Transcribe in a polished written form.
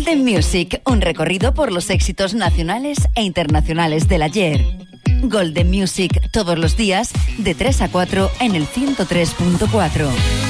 Golden Music, un recorrido por los éxitos nacionales e internacionales del ayer. Golden Music, todos los días, de 3 a 4 en el 103.4.